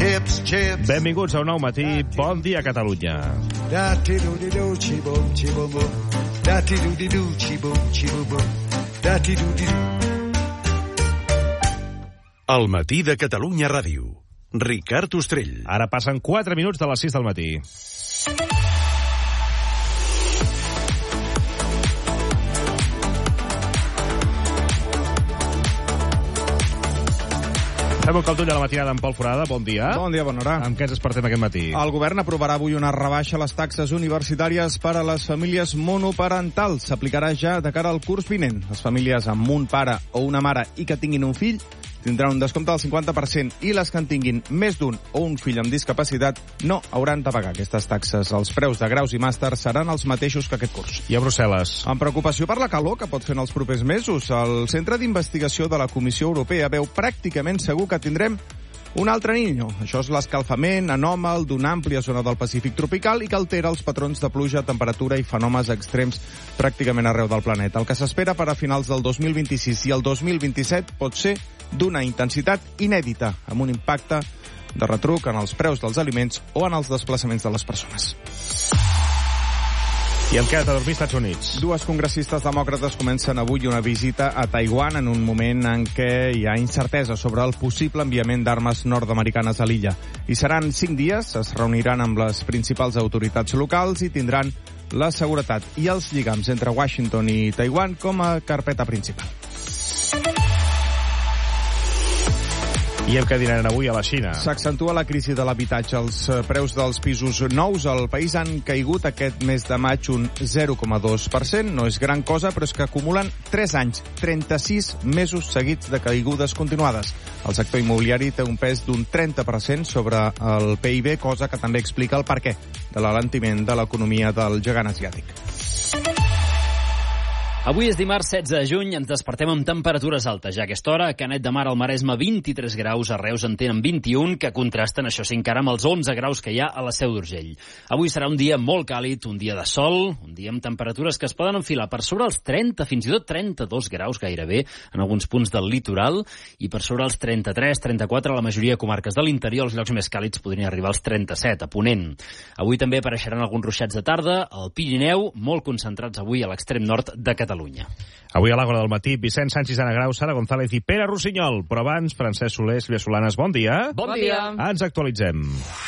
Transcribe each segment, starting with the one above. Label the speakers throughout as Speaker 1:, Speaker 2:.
Speaker 1: Chips, chips.
Speaker 2: Benvinguts a un nou matí. Bon dia, Catalunya.
Speaker 1: Da-ti-do-di-do, chi-bum, chi-bum-bum. Da-ti-do-di-do, chi-bum, chi-bum-bum. Da-ti-do-di-do.
Speaker 3: El matí de Catalunya Ràdio. Ricard Ostrell.
Speaker 2: Ara passen 4 minuts de les 6 del matí. Fem un caldull a la matinada amb Pol Forada. Bon dia.
Speaker 4: Bon dia, bona hora.
Speaker 2: Amb què ens despertem aquest matí?
Speaker 4: El govern aprovarà avui una rebaixa a les taxes universitàries per a les famílies monoparentals. S'aplicarà ja de cara al curs vinent. Les famílies amb un pare o una mare i que tinguin un fill tindran un descompte del 50% i les que en tinguin més d'un o un fill amb discapacitat no hauran de pagar aquestes taxes. Els preus de graus i màsters seran els mateixos que aquest curs.
Speaker 2: I a Brussel·les?
Speaker 4: Amb preocupació per la calor que pot fer en els propers mesos, el Centre d'Investigació de la Comissió Europea veu pràcticament segur que tindrem un altre Niño. Això és l'escalfament anòmal d'una àmplia zona del Pacífic tropical i que altera els patrons de pluja, temperatura i fenòmens extrems pràcticament arreu del planeta. El que s'espera per a finals del 2026 i el 2027 pot ser d'una intensitat inèdita, amb un impacte de retruc en els preus dels aliments o en els desplaçaments de les persones.
Speaker 2: I hem quedat a dormir als Estats Units.
Speaker 4: Dues congressistes demòcrates comencen avui una visita a Taiwan en un moment en què hi ha incertesa sobre el possible enviament d'armes nord-americanes a l'illa. I seran 5 dies, es reuniran amb les principals autoritats locals i tindran la seguretat i els lligams entre Washington i Taiwan com a carpeta principal.
Speaker 2: I què dinaran avui a la Xina?
Speaker 4: S'accentua la crisi de l'habitatge. Els preus dels pisos nous al país han caigut aquest mes de maig un 0,2%. No és gran cosa, però és que acumulen 3 anys, 36 mesos seguits de caigudes continuades. El sector immobiliari té un pes d'un 30% sobre el PIB, cosa que també explica el perquè de l'alentiment de l'economia del gegant asiàtic.
Speaker 5: Avui és dimarts 16 de juny, ens despertem amb temperatures altes. Ja a aquesta hora, a Canet de Mar, al Maresme, 23 graus, a Reus en tenen 21, que contrasten, això sí, encara amb els 11 graus que hi ha a la Seu d'Urgell. Avui serà un dia molt càlid, un dia de sol, un dia amb temperatures que es poden enfilar per sobre els 30, fins i tot 32 graus gairebé, en alguns punts del litoral, i per sobre els 33, 34 a la majoria de comarques de l'interior. Els llocs més càlids podrien arribar als 37, a Ponent. Avui també apareixeran alguns ruixats de tarda, al Pirineu, molt concentrats avui a l'extrem nord de Catalunya.
Speaker 2: Avui a l'Àgora del Matí, Vicent Sánchez, Ana Grau, Sara González i Pere Rossinyol. Però abans, Francesc Soler, Sílvia Solanes, bon dia.
Speaker 5: Bon dia.
Speaker 2: Ens actualitzem.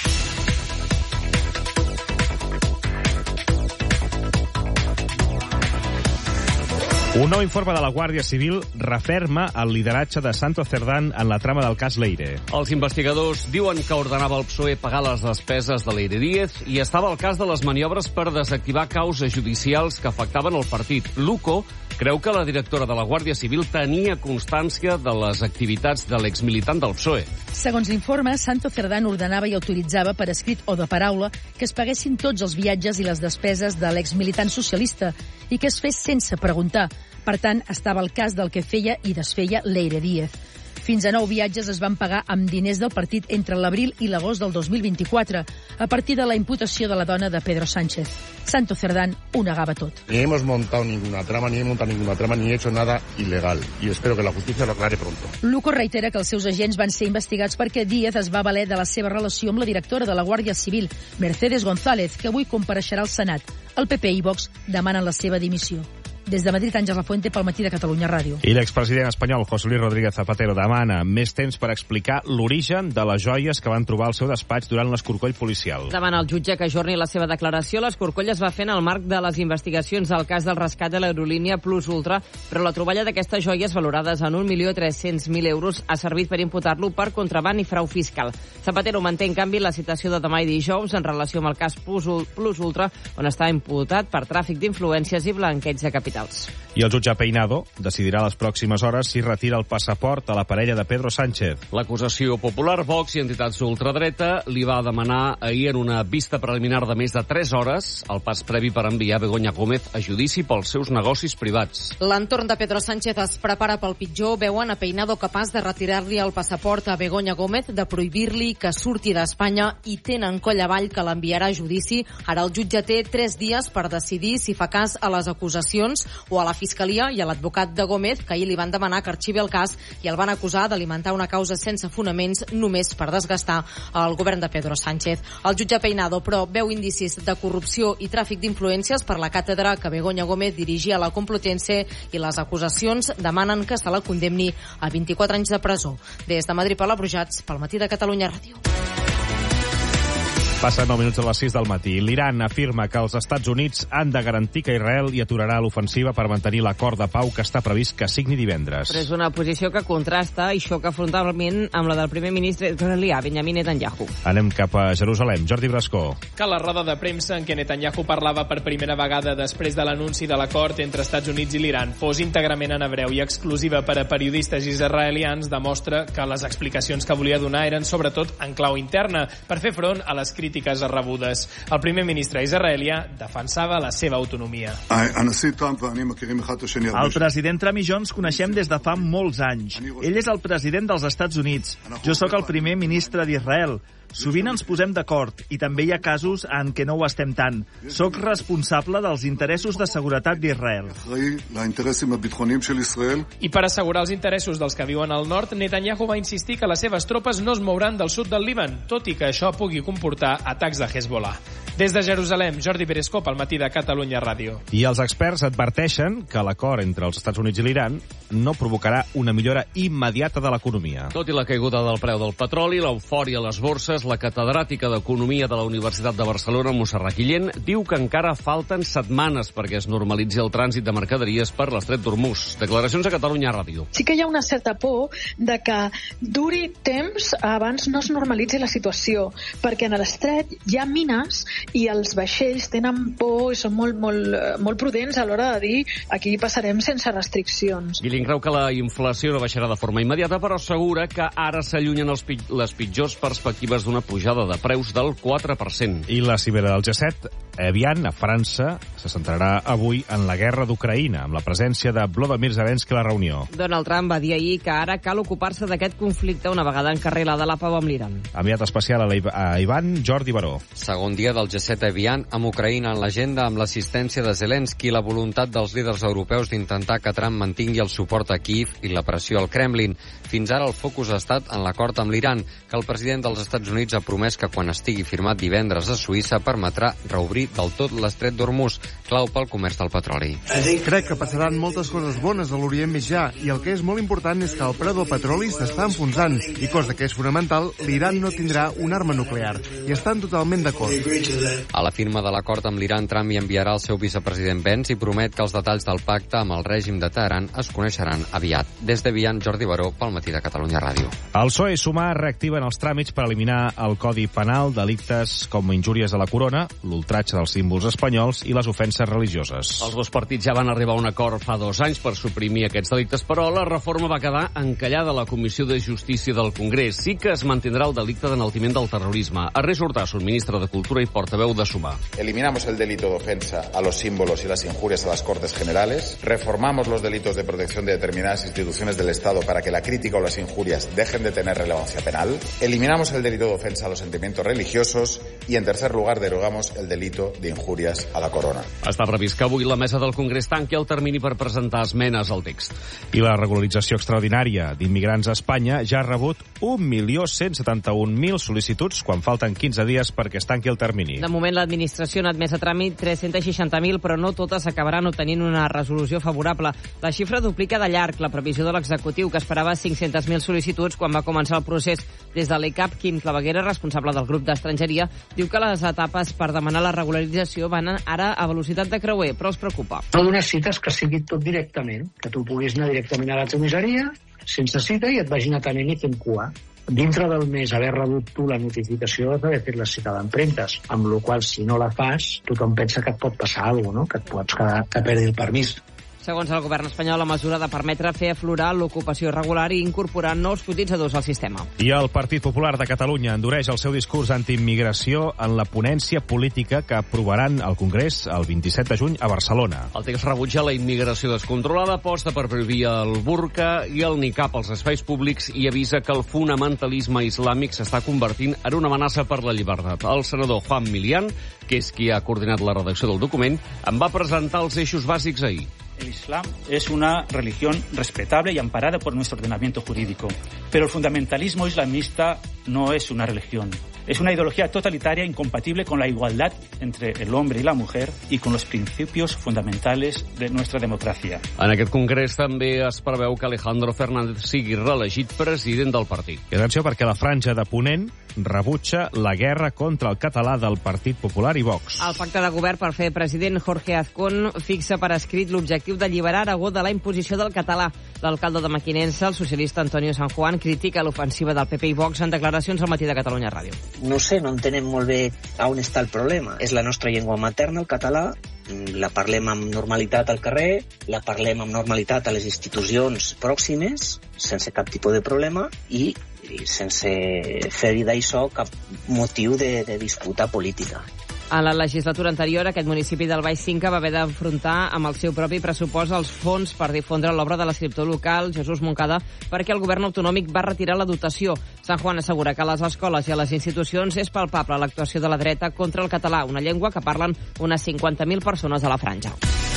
Speaker 2: Un nou informe de la Guàrdia Civil referma el lideratge de Santo Cerdán en la trama del cas Leire.
Speaker 6: Els investigadors diuen que ordenava al PSOE pagar les despeses de Leire Díez i estava al cas de les maniobres per desactivar causes judicials que afectaven el partit. L'UCO creu que la directora de la Guàrdia Civil tenia constància de les activitats de l'exmilitant del PSOE.
Speaker 7: Segons l'informe, Santo Cerdán ordenava i autoritzava per escrit o de paraula que es paguessin tots els viatges i les despeses de l'exmilitant socialista i que es fes sense preguntar. Per tant, estava al cas del que feia i desfeia Leire Díez. Fins a 9 viatges es van pagar amb diners del partit entre l'abril i l'agost del 2024, a partir de la imputació de la dona de Pedro Sánchez. Santo Cerdán ho negava tot.
Speaker 8: Ni hemos montado ninguna trama, ni he hecho nada ilegal. Y espero que la justicia lo aclare pronto.
Speaker 7: L'UCO reitera que els seus agents van ser investigats perquè Díez es va valer de la seva relació amb la directora de la Guàrdia Civil, Mercedes González, que avui compareixerà al Senat. El PP i Vox demanen la seva dimissió. Des de Madrid, Àngels Lafuente, pel Matí de Catalunya Ràdio.
Speaker 2: I l'expresident espanyol, José Luis Rodríguez Zapatero, demana més temps per explicar l'origen de les joies que van trobar al seu despatx durant l'escorcoll policial.
Speaker 9: Demana al jutge que ajorni la seva declaració. L'escorcoll es va fer en el marc de les investigacions al cas del rescat de l'aerolínia Plus Ultra, però la troballa d'aquestes joies valorades en 1.300.000 euros ha servit per imputar-lo per contraban i frau fiscal. Zapatero manté, en canvi, la citació de demà i dijous en relació amb el cas Plus Ultra, on està imputat per tràfic d'influències i blanqueig de capital.
Speaker 2: I el jutge Peinado decidirà a les pròximes hores si retira el passaport a la parella de Pedro Sánchez.
Speaker 6: L'acusació popular, Vox i entitats d'ultradreta li va demanar ahir en una vista preliminar de més de 3 hores el pas previ per enviar Begoña Gómez a judici pels seus negocis privats.
Speaker 10: L'entorn de Pedro Sánchez es prepara pel pitjor. Veuen a Peinado capaç de retirar-li el passaport a Begoña Gómez, de prohibir-li que surti d'Espanya i tenen coll avall que l'enviarà a judici. Ara el jutge té 3 dies per decidir si fa cas a les acusacions Reus, o a la Fiscalia i a l'advocat de Gómez, que ahir li van demanar que arxivi el cas i el van acusar d'alimentar una causa sense fonaments només per desgastar el govern de Pedro Sánchez. El jutge Peinado, però, veu indicis de corrupció i tràfic d'influències per la càtedra que Begoña Gómez dirigia a la Complutense i les acusacions demanen que se la condemni a 24 anys de presó. Des de Madrid, Paula Brujats, pel Matí de Catalunya Ràdio.
Speaker 2: Passen 9 minuts a les 6 del matí. L'Iran afirma que els Estats Units han de garantir que Israel hi aturarà l'ofensiva per mantenir l'acord de pau que està previst que signi divendres.
Speaker 9: Però és una posició que contrasta i xoca frontalment amb la del primer ministre israelià, Benjamin Netanyahu.
Speaker 2: Anem cap a Jerusalem. Jordi Brascó.
Speaker 11: Que la roda de premsa en què Netanyahu parlava per primera vegada després de l'anunci de l'acord entre Estats Units i l'Iran fos íntegrament en hebreu i exclusiva per a periodistes israelians demostra que les explicacions que volia donar eren sobretot en clau interna per fer front a les crítiques rebudes. El primer ministre israelià defensava la seva autonomia.
Speaker 12: El president Trump i jo ens coneixem des de fa molts anys. Ell és el president dels Estats Units. Jo sóc el primer ministre d'Israel. Sovint ens posem d'acord i també hi ha casos en què no ho estem tant. Soc responsable dels interessos de seguretat d'Israel.
Speaker 11: I per assegurar els interessos dels que viuen al nord, Netanyahu va insistir que les seves tropes no es mouran del sud del Líban, tot i que això pugui comportar atacs de Hezbollah. Des de Jerusalem, Jordi Perescó, pel Matí de Catalunya Ràdio.
Speaker 2: I els experts adverteixen que l'acord entre els Estats Units i l'Iran no provocarà una millora immediata de l'economia.
Speaker 6: Tot i la caiguda del preu del petroli, l'eufòria a les borses, la catedràtica d'Economia de la Universitat de Barcelona, Montserrat Guillén, diu que encara falten setmanes perquè es normalitzi el trànsit de mercaderies per l'Estret d'Hormuz. Declaracions a Catalunya Ràdio.
Speaker 13: Sí que hi ha una certa por de que duri temps abans no es normalitzi la situació, perquè en l'estret hi ha mines i els vaixells tenen por i són molt prudents a l'hora de dir aquí passarem sense restriccions.
Speaker 6: Guillén creu que la inflació no baixarà de forma immediata, però assegura que ara s'allunyen les pitjors perspectives d'una pujada de preus del 4%.
Speaker 2: I la cimera del G7, Evian, a França, se centrarà avui en la guerra d'Ucraïna, amb la presència de Volodymyr Zelensky a la reunió.
Speaker 9: Donald Trump va dir ahir que ara cal ocupar-se d'aquest conflicte una vegada encarrilada la pau amb l'Iran.
Speaker 2: Enviat especial a Ivan, Jordi Baró.
Speaker 14: Segon dia del G7 Evian amb Ucraïna en l'agenda, amb l'assistència de Zelensky i la voluntat dels líders europeus d'intentar que Trump mantingui el suport a Kiev i la pressió al Kremlin. Fins ara el focus ha estat en l'acord amb l'Iran, que el president dels Estats Units ha promès que quan estigui firmat divendres a Suïssa permetrà reobrir del tot l'Estret d'Hormuz, clau pel comerç del petroli.
Speaker 15: Crec que passaran moltes coses bones a l'Orient Mitjà i el que és molt important és que el preu del petroli s'està enfonsant i, cosa que és fonamental, l'Iran no tindrà una arma nuclear i estan totalment d'acord.
Speaker 14: A la firma de l'acord amb l'Iran, Trump hi enviarà el seu vicepresident Pence i promet que els detalls del pacte amb el règim de Teheran es coneixeran aviat. Des de Vian, Jordi Baró, pel Matí de Catalunya Ràdio.
Speaker 2: El PSOE i Sumar reactiven els tràmits per eliminar el Codi Penal delictes com injúries a la corona, l'ultratge dels símbols espanyols i les ofenses religioses.
Speaker 6: Els dos partits ja van arribar a un acord fa 2 anys per suprimir aquests delictes, però la reforma va quedar encallada a la Comissió de Justícia del Congrés. Sí que es mantindrà el delicte d'enaltiment del terrorisme. Ernest Hurtasun, ministre de Cultura y portaveu de Sumar.
Speaker 16: Eliminamos el delito de ofensa a los símbolos y las injurias a las Cortes Generales. Reformamos los delitos de protección de determinadas instituciones del Estado para que la crítica o las injurias dejen de tener relevancia penal. Eliminamos el delito de ofensa a los sentimientos religiosos y, en tercer lugar, derogamos el delito de injurias a la corona.
Speaker 6: Està previst que avui la mesa del Congrés tanqui el termini per presentar esmenes al text.
Speaker 2: I la regularització extraordinària d'immigrants a Espanya ja ha rebut 1.171.000 sol·licituds quan falten 15 dies perquè es tanqui el termini.
Speaker 9: De moment, l'administració n'ha admès a tràmit 360.000, però no totes acabaran obtenint una resolució favorable. La xifra duplica de llarg la previsió de l'executiu, que esperava 500.000 sol·licituds quan va començar el procés. Des de l'ECAP, Quim Claveguera, responsable del grup d'estrangeria, diu que les etapes per demanar la regularització van ara a velocitat de creuer, però els preocupa.
Speaker 17: No donar cites que sigui tot directament, que tu puguis anar directament a la comissaria sense cita i et vagin atenent i fent cua. Dintre del mes haver rebut tu la notificació has d'haver fet la cita d'empremtes, amb la qual si no la fas tothom pensa que et pot passar alguna cosa, no? Que et pots quedar que perdi el permís.
Speaker 9: Segons el govern espanyol, la mesura de permetre fer aflorar l'ocupació irregular i incorporar nous cotitzadors al sistema.
Speaker 2: I el Partit Popular de Catalunya endureix el seu discurs antiimmigració en la ponència política que aprovaran al Congrés el 27 de juny a Barcelona.
Speaker 6: El text rebutja la immigració descontrolada, aposta per prohibir el burca i el niqab als espais públics i avisa que el fonamentalisme islàmic s'està convertint en una amenaça per la llibertat. El senador Juan Milián, que és qui ha coordinat la redacció del document, en va presentar els eixos bàsics ahir.
Speaker 18: El Islam es una religión respetable y amparada por nuestro ordenamiento jurídico, pero el fundamentalismo islamista no es una religión. Es una ideología totalitaria incompatible con la igualdad entre el hombre y la mujer y con los principios fundamentales de nuestra democràcia.
Speaker 6: En aquest congrés també es preveu que Alejandro Fernández sigui reelegit president del partit.
Speaker 2: I atenció, perquè la franja de Ponent rebutja la guerra contra el català del Partit Popular i Vox.
Speaker 9: El pacte de govern per fer president Jorge Azcón fixa per escrit l'objectiu d'alliberar Aragó de la imposició del català. L'alcalde de Mequinensa, el socialista Antonio San Juan, critica l'ofensiva del PP i Vox en declaracions al Matí de Catalunya Ràdio.
Speaker 19: No sé, no entenem molt bé on està el problema. És la nostra llengua materna, el català, la parlem amb normalitat al carrer, la parlem amb normalitat a les institucions pròximes, sense cap tipus de problema, i sense fer-hi d'això cap motiu de disputa política.
Speaker 9: A la legislatura anterior, aquest municipi del Baix Cinca va haver d'afrontar amb el seu propi pressupost els fons per difondre l'obra de l'escriptor local Jesús Moncada perquè el govern autonòmic va retirar la dotació. San Juan assegura que a les escoles i a les institucions és palpable l'actuació de la dreta contra el català, una llengua que parlen unes 50.000 persones a la franja.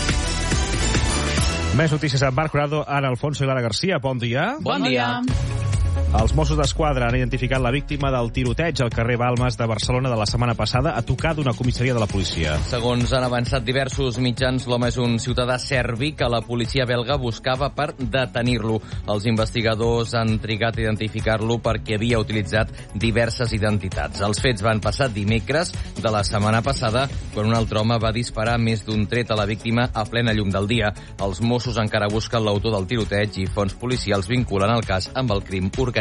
Speaker 2: Més notícies amb Marc Jurado, Ana Alfonso i Lara Garcia. Bon dia.
Speaker 5: Bon dia.
Speaker 2: Els Mossos d'Esquadra han identificat la víctima del tiroteig al carrer Balmes de Barcelona de la setmana passada a tocar d'una comissaria de la policia.
Speaker 20: Segons han avançat diversos mitjans, l'home és un ciutadà serbi que la policia belga buscava per detenir-lo. Els investigadors han trigat a identificar-lo perquè havia utilitzat diverses identitats. Els fets van passar dimecres de la setmana passada, quan un altre home va disparar més d'un tret a la víctima a plena llum del dia. Els Mossos encara busquen l'autor del tiroteig i fonts policials vinculen el cas amb el crim organitzat.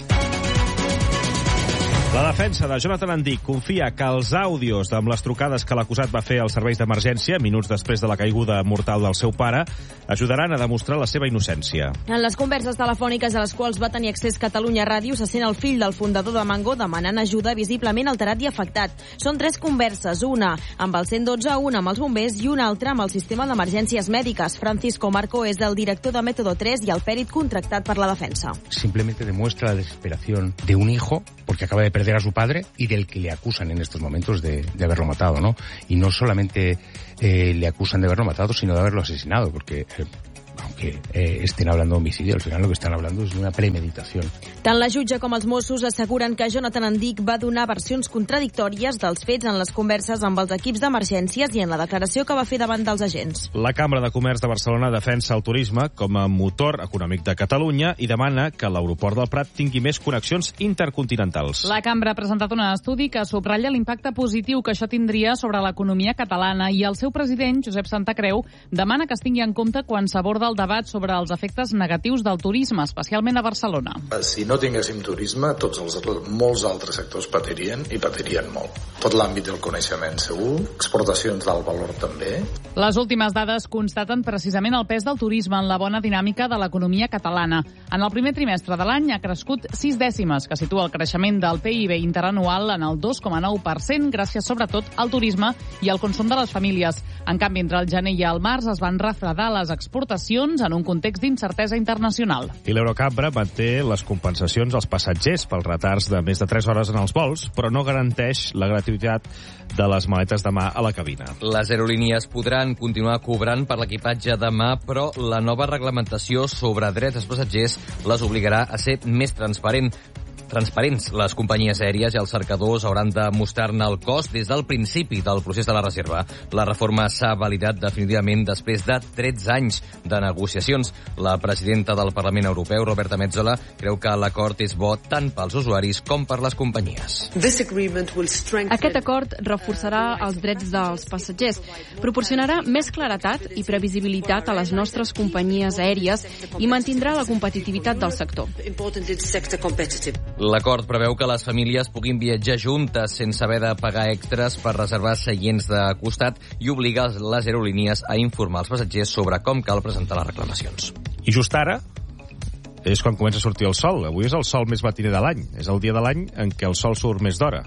Speaker 2: La defensa de Jonathan Andic confia que els àudios amb les trucades que l'acusat va fer als serveis d'emergència, minuts després de la caiguda mortal del seu pare, ajudaran a demostrar la seva innocència.
Speaker 10: En les converses telefòniques a les quals va tenir accés Catalunya Ràdio, se sent el fill del fundador de Mango demanant ajuda visiblement alterat i afectat. Són 3 converses, una amb el 112, una amb els bombers i una altra amb el sistema d'emergències mèdiques. Francisco Marco és el director de Método 3 i el pèrit contractat per la defensa.
Speaker 21: Simplemente demuestra la desesperación de un hijo porque acaba de perder a su padre y del que le acusan en estos momentos de haberlo matado, ¿no? Y no solamente le acusan de haberlo matado, sino de haberlo asesinado, porque aunque estén hablando de homicidio, al final lo que están hablando es de una premeditación.
Speaker 10: Tant la jutge com els Mossos asseguren que Jonathan Andic va donar versions contradictòries dels fets en les converses amb els equips d'emergències i en la declaració que va fer davant dels agents.
Speaker 2: La Cambra de Comerç de Barcelona defensa el turisme com a motor econòmic de Catalunya i demana que l'aeroport del Prat tingui més connexions intercontinentals.
Speaker 22: La Cambra ha presentat un estudi que subratlla l'impacte positiu que això tindria sobre l'economia catalana i el seu president, Josep Santacreu, demana que es tingui en compte quan s'aborda el debat sobre els efectes negatius del turisme, especialment a Barcelona.
Speaker 23: Si no tinguéssim turisme, molts altres sectors patirien i patirien molt. Tot l'àmbit del coneixement segur, exportacions d'alt valor també.
Speaker 22: Les últimes dades constaten precisament el pes del turisme en la bona dinàmica de l'economia catalana. En el primer trimestre de l'any ha crescut 6 dècimes, que situa el creixement del PIB interanual en el 2,9%, gràcies sobretot al turisme i al consum de les famílies. En canvi, entre el gener i el març es van refredar les exportacions en un context d'incertesa internacional.
Speaker 2: I l'Eurocambra manté les compensacions als passatgers pels retards de més de 3 hores en els vols, però no garanteix la gratuïtat de les maletes de mà a la cabina.
Speaker 20: Les aerolínies podran continuar cobrant per l'equipatge de mà, però la nova reglamentació sobre drets dels passatgers les obligarà a ser més transparents. Les companyies aèries i els cercadors hauran de mostrar-ne el cost des del principi del procés de la reserva. La reforma s'ha validat definitivament després de 13 anys de negociacions. La presidenta del Parlament Europeu, Roberta Metsola, creu que l'acord és bo tant pels usuaris com per les companyies.
Speaker 24: Aquest acord reforçarà els drets dels passatgers, proporcionarà més claretat i previsibilitat a les nostres companyies aèries i mantindrà la competitivitat del sector.
Speaker 20: L'acord preveu que les famílies puguin viatjar juntes sense haver de pagar extras per reservar seients de costat i obliga les aerolínies a informar els passatgers sobre com cal presentar les reclamacions.
Speaker 2: I just ara és quan comença a sortir el sol. Avui és el sol més matiner de l'any. És el dia de l'any en què el sol surt més d'hora.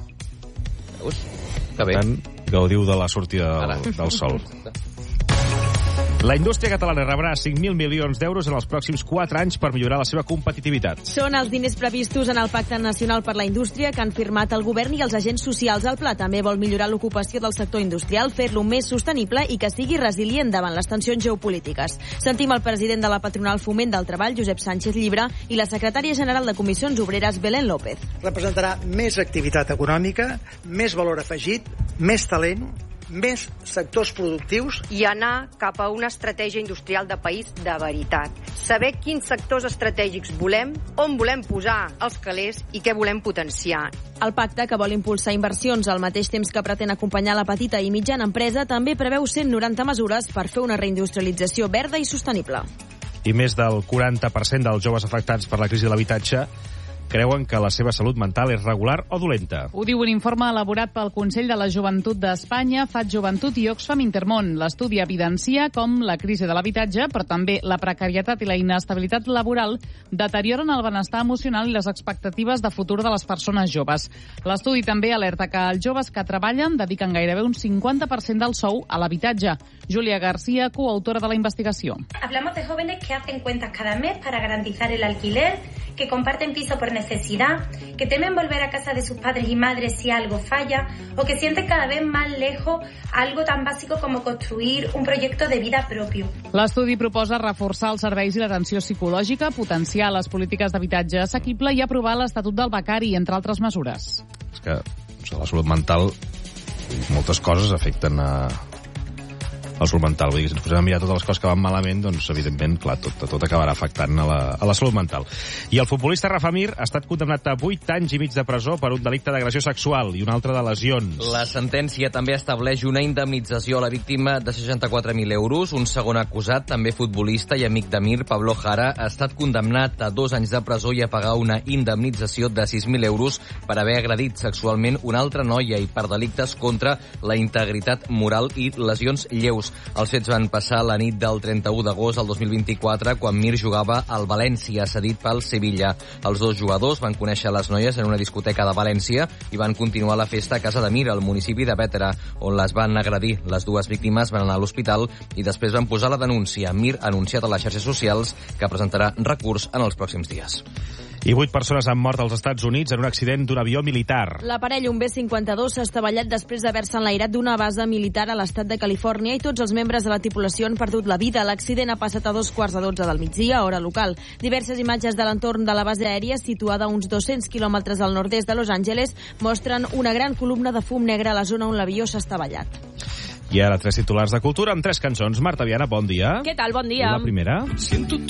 Speaker 20: Veus? Que bé.
Speaker 2: Per tant, gaudiu de la sortida del sol. La indústria catalana rebrà 5.000 milions d'euros en els pròxims 4 anys per millorar la seva competitivitat.
Speaker 10: Són els diners previstos en el Pacte Nacional per la Indústria que han firmat el govern i els agents socials. El pla també vol millorar l'ocupació del sector industrial, fer-lo més sostenible i que sigui resilient davant les tensions geopolítiques. Sentim el president de la patronal Foment del Treball, Josep Sánchez Llibre, i la secretària general de Comissions Obreres, Belén López.
Speaker 1: Representarà més activitat econòmica, més valor afegit, més talent, més sectors productius
Speaker 3: i anar cap a una estratègia industrial de país de veritat. Saber quins sectors estratègics volem, on volem posar els calés i què volem potenciar.
Speaker 10: El pacte, que vol impulsar inversions al mateix temps que pretén acompanyar la petita i mitjana empresa, també preveu 190 mesures per fer una reindustrialització verda i sostenible.
Speaker 2: I més del 40% dels joves afectats per la crisi de l'habitatge creuen que la seva salut mental és regular o dolenta.
Speaker 22: Ho diu un informe elaborat pel Consell de la Joventut d'Espanya, FAT Joventut i Oxfam Intermón. L'estudi evidencia com la crisi de l'habitatge, però també la precarietat i la inestabilitat laboral deterioren el benestar emocional i les expectatives de futur de les persones joves. L'estudi també alerta que els joves que treballen dediquen gairebé un 50% del sou a l'habitatge. Júlia García, coautora de la investigació.
Speaker 4: Hablamos de jóvenes que hacen cuentas cada mes para garantizar el alquiler, que comparten piso por necesidad, que temen volver a casa de sus padres y madres si algo falla, o que sienten cada vez más lejos algo tan básico como construir un proyecto de vida propio. L'estudi proposa reforçar els serveis i l'atenció psicològica, potenciar les polítiques d'habitatge assequible i aprovar l'Estatut del Becari, entre altres mesures.
Speaker 2: És que la salut mental, moltes coses afecten a la salut mental. Vull dir, si ens posem a mirar totes les coses que van malament, doncs, evidentment, clar, tot acabarà afectant a la salut mental. I el futbolista Rafa Mir ha estat condemnat a 8 anys i mig de presó per un delicte d'agressió sexual i un altre de lesions.
Speaker 20: La sentència també estableix una indemnització a la víctima de 64.000 euros. Un segon acusat, també futbolista i amic de Mir, Pablo Jara, ha estat condemnat a 2 anys de presó i a pagar una indemnització de 6.000 euros per haver agredit sexualment una altra noia i per delictes contra la integritat moral i lesions lleus. Els fets van passar la nit del 31 d'agost del 2024, quan Mir jugava al València, cedit pel Sevilla. Els dos jugadors van conèixer les noies en una discoteca de València i van continuar la festa a casa de Mir, al municipi de Bétera, on les van agredir. Les dues víctimes van anar a l'hospital i després van posar la denúncia. Mir ha anunciat a les xarxes socials que presentarà recurs en els pròxims dies.
Speaker 2: I 8 persones han mort als Estats Units en un accident d'un avió militar.
Speaker 10: L'aparell, un B-52, s'ha estavellat després d'haver-se enlairat d'una base militar a l'estat de Califòrnia i tots els membres de la tripulació han perdut la vida. L'accident ha passat a 2:15 del migdia, hora local. Diverses imatges de l'entorn de la base aèria, situada a uns 200 quilòmetres al nord-est de Los Angeles, mostren una gran columna de fum negre a la zona on l'avió s'ha estavellat.
Speaker 2: I ara 3 titulars de cultura amb 3 cançons. Marta Viana, bon dia.
Speaker 24: Què tal? Bon dia.
Speaker 2: La primera.